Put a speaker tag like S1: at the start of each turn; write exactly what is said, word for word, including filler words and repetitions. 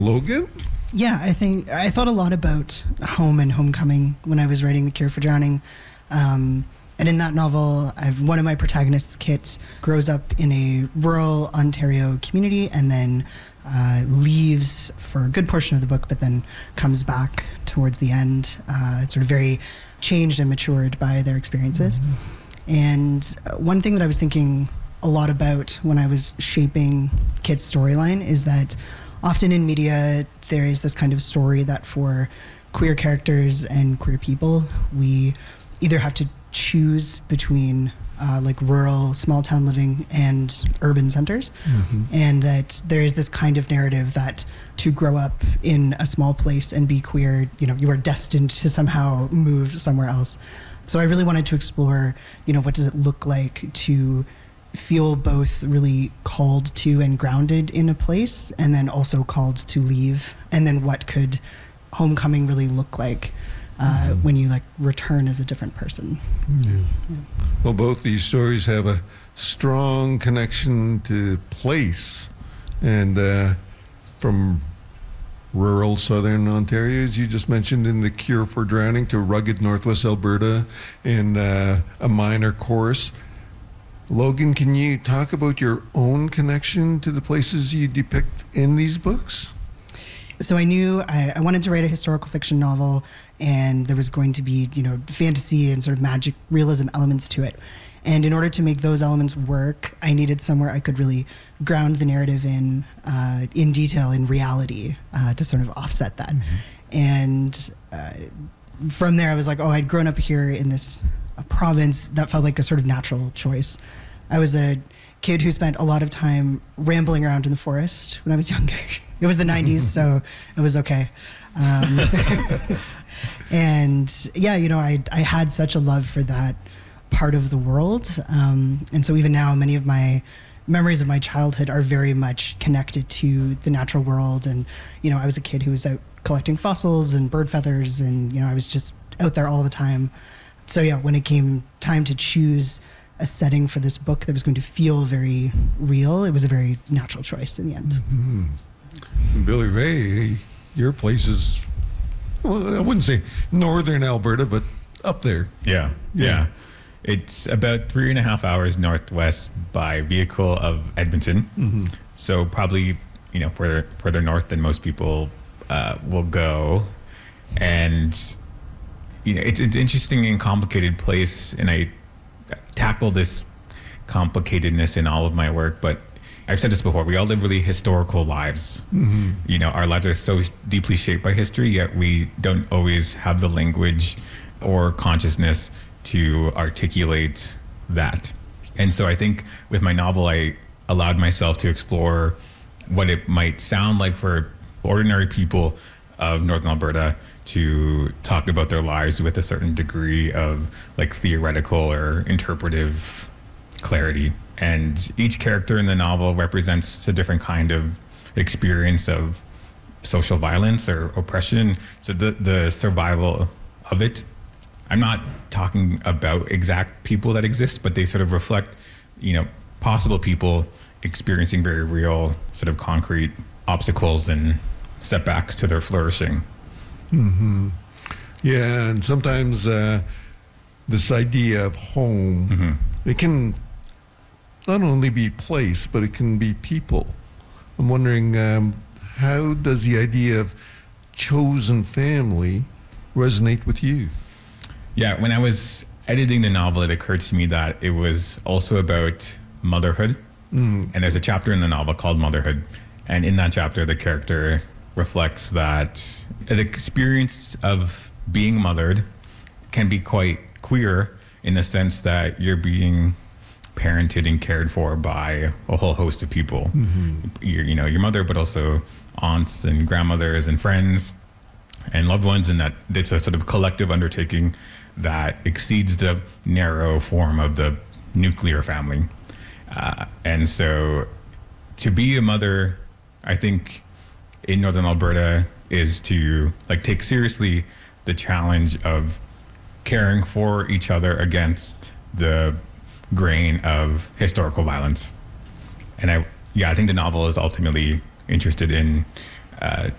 S1: Logan?
S2: Yeah, I think I thought a lot about home and homecoming when I was writing The Cure for Drowning. Um, and in that novel, I've, one of my protagonists, Kit, grows up in a rural Ontario community and then uh, leaves for a good portion of the book, but then comes back towards the end. Uh, it's sort of very changed and matured by their experiences. Mm-hmm. And one thing that I was thinking a lot about when I was shaping Kit's storyline is that often in media, there is this kind of story that for queer characters and queer people, we either have to choose between uh, like rural, small town living and urban centers. Mm-hmm. And that there is this kind of narrative that to grow up in a small place and be queer, you know, you are destined to somehow move somewhere else. So I really wanted to explore, you know, what does it look like to feel both really called to and grounded in a place, and then also called to leave, and then what could homecoming really look like uh, mm-hmm. when you like return as a different person.
S1: Yeah. Yeah. Well, both these stories have a strong connection to place, and uh, from rural southern Ontario, as you just mentioned in The Cure for Drowning, to rugged northwest Alberta in uh, a minor course. Logan, can you talk about your own connection to the places you depict in these books?
S2: So I knew I, I wanted to write a historical fiction novel, and there was going to be, you know, fantasy and sort of magic realism elements to it. And in order to make those elements work, I needed somewhere I could really ground the narrative in, uh, in detail, in reality, uh, to sort of offset that. Mm-hmm. And uh, from there, I was like, oh, I'd grown up here in this a province that felt like a sort of natural choice. I was a kid who spent a lot of time rambling around in the forest when I was younger. It was the nineties, so it was okay. Um, and yeah, you know, I I had such a love for that part of the world. Um, and so even now, many of my memories of my childhood are very much connected to the natural world. And, you know, I was a kid who was out collecting fossils and bird feathers, and, you know, I was just out there all the time. So yeah, when it came time to choose a setting for this book that was going to feel very real, it was a very natural choice in the end.
S1: Mm-hmm. Billy Ray, your place is, well, I wouldn't say northern Alberta, but up there.
S3: Yeah, yeah. yeah. It's about three and a half hours northwest by vehicle of Edmonton. Mm-hmm. So probably, you know, further further north than most people uh, will go. And you know, it's it's an interesting and complicated place, and I tackle this complicatedness in all of my work. But I've said this before: we all live really historical lives. Mm-hmm. You know, our lives are so deeply shaped by history, yet we don't always have the language or consciousness to articulate that. And so I think with my novel, I allowed myself to explore what it might sound like for ordinary people of Northern Alberta to talk about their lives with a certain degree of like theoretical or interpretive clarity. And each character in the novel represents a different kind of experience of social violence or oppression. So the, the survival of it, I'm not talking about exact people that exist, but they sort of reflect, you know, possible people experiencing very real sort of concrete obstacles and setbacks to their flourishing.
S1: Mm-hmm. Yeah, and sometimes uh, this idea of home, mm-hmm. it can not only be place, but it can be people. I'm wondering, um, how does the idea of chosen family resonate with you?
S3: Yeah, when I was editing the novel, it occurred to me that it was also about motherhood. Mm. And there's a chapter in the novel called Motherhood. And in that chapter, the character reflects that the experience of being mothered can be quite queer in the sense that you're being parented and cared for by a whole host of people. Mm-hmm. Your, you know, your mother, but also aunts and grandmothers and friends and loved ones, and that it's a sort of collective undertaking that exceeds the narrow form of the nuclear family. Uh, and so to be a mother, I think in Northern Alberta is to like take seriously the challenge of caring for each other against the grain of historical violence. And I, yeah, I think the novel is ultimately interested in uh,